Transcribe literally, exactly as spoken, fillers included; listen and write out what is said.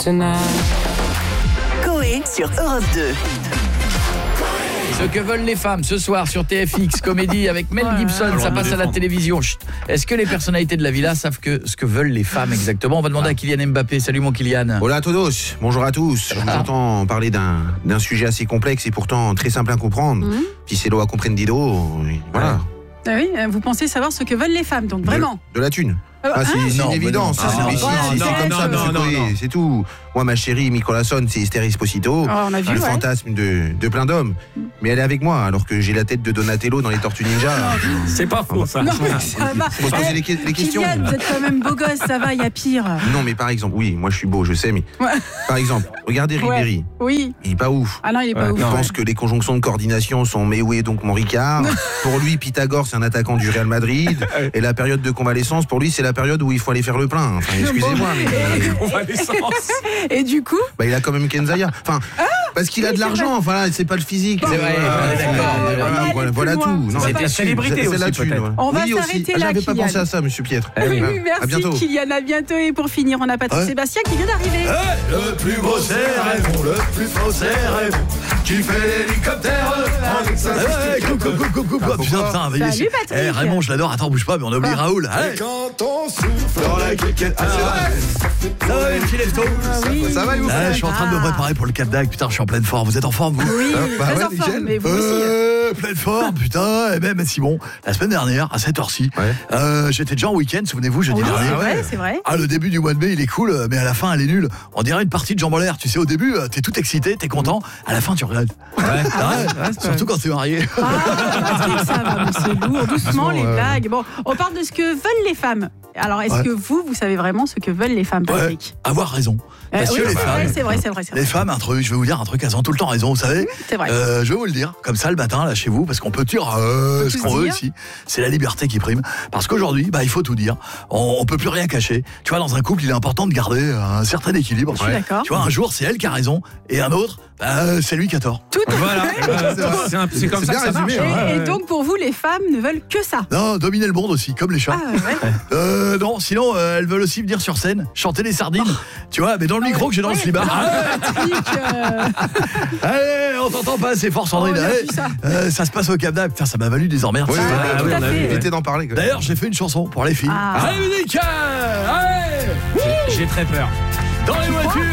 tonight. Coé sur Europe deux. Ce que veulent les femmes ce soir sur T F X Comédie avec Mel Gibson, ça passe à la télévision. Chut. Est-ce que les personnalités de la villa savent que ce que veulent les femmes exactement? On va demander à Kylian Mbappé. Salut mon Kylian. Hola a todos, bonjour à tous. Je vous entends parler d'un d'un sujet assez complexe et pourtant très simple à comprendre. Mm-hmm. Puis c'est l'eau à comprendido. Voilà. Ah oui, vous pensez savoir ce que veulent les femmes, donc vraiment. De, de la thune. Ah, c'est hein c'est non, une évidence, non, c'est, non, c'est, non, c'est, non, c'est comme non, ça, non, monsieur non, Coé, non. c'est tout. Moi, ma chérie, mi corazón, c'est Esther Esposito, Oh, on a vu, le ouais. fantasme de, de plein d'hommes. Mais elle est avec moi, alors que j'ai la tête de Donatello dans les Tortues Ninja. C'est pas faux, ça. Non, mais ça va. Faut se poser les, les questions. Kylian, vous êtes quand même beau gosse, ça va, il y a pire. Non, mais par exemple, oui, moi je suis beau, je sais, mais Ouais. par exemple, regardez Ouais. Ribéry, Oui. il est pas ouf. Ah non, il est pas Ouais, ouf. Il non, pense que les conjonctions de coordination sont Méoué, donc mon Ricard. Pour lui, Pythagore, c'est un attaquant du Real Madrid. Et la période de convalescence, pour lui, c'est la période où il faut aller faire le plein. Enfin, excusez-moi, mais Convalescence. Et du coup, bah, il a quand même Kenzaya. Enfin, parce qu'il a oui, de c'est l'argent. Enfin, c'est pas le physique. C'est vrai, Euh, on est d'accord. on va Voilà, aller voilà, plus voilà loin. tout. Non, C'est mais la célébrité c'est aussi, la thune, peut-être. ouais. On va oui, s'arrêter aussi. là, J'avais pas Kylian. pensé à ça, monsieur Pietre. oui, oui, À merci bientôt. Kylian, à bientôt. Et pour finir, on a Patrick Ouais. Sébastien qui vient d'arriver. Le plus beau c'est Raymond, le plus beau c'est Raymond, qui fait l'hélicoptère avec sa Ouais, coupe, coupe, coupe, coupe, coupe. Ah, Putain, pourquoi putain, veuillez- Salut, Patrick. Eh, Raymond, je l'adore. Attends, bouge pas, mais on a oublié Raoul. Et Allez. quand on souffle dans la cliquette. Ah, c'est vrai. Ça va, les petits leftos? Oui. Ça va, vous Ah, je suis en train de me préparer pour le Cap d'Agde. Putain, je suis en pleine forme. Vous êtes en forme, vous? Oui, Ah, bah très ouais, en forme, nickel. mais vous aussi. Euh, pleine forme, putain. Et même Simon, la semaine dernière, à cette heure-ci, Ouais. euh, j'étais déjà en week-end, souvenez-vous, jeudi Oui, dernier. c'est vrai, c'est vrai. Ah, le début du mois de mai, il est cool, mais à la fin, elle est nulle. On dirait une partie de jambes en l'air. Tu sais, au début, euh, t'es tout excité, t'es content. À la fin, tu regrettes. Ouais, surtout quand t'es marié. Ah, Patrick, ça va, monsieur lourd, doucement les euh, blagues. Bon, on parle de ce que veulent les femmes. Alors, est-ce Ouais. que vous, vous savez vraiment ce que veulent les femmes, Ouais, Patrick? avoir raison. Euh, Parce oui, que les c'est vrai, femmes, c'est vrai, c'est vrai, c'est vrai. les femmes, un truc, je vais vous dire un truc, elles ont tout le temps raison, vous savez. C'est vrai. Euh, je vais vous le dire, comme ça le matin, là, chez vous, parce qu'on peut dire euh, peut ce tout qu'on veut dire. ici. C'est la liberté qui prime. Parce qu'aujourd'hui, bah, il faut tout dire. On, on peut plus rien cacher. Tu vois, dans un couple, il est important de garder un certain équilibre. Je suis d'accord. Tu vois, un jour, c'est elle qui a raison, et un autre, bah, c'est lui qui a tort. Tout à Voilà. fait. C'est un- c'est comme C'est ça bien que ça marche. résumé, hein. Et, et Ouais. donc, pour vous, les femmes ne veulent que ça. Non, dominer le monde aussi, comme les chats. Ah, ouais. Euh, non, sinon, euh, elles veulent aussi venir sur scène, chanter les sardines. Tu vois, mais dans le micro que j'ai dans le Ouais. slibard. Ah, Patrick, euh, allez, on t'entend pas assez fort, Sandrine. Oh, on a Allez. vu ça. Euh, ça se passe au Cap d'Agde. Putain, ça m'a valu des emmerdes. Oui, ça. oui, Ah, oui, tout oui, à on a fait. vu. Évitez d'en parler. quoi. D'ailleurs, j'ai fait une chanson pour les filles. Ah. Allez, musique, allez, J'ai très peur. dans les voitures.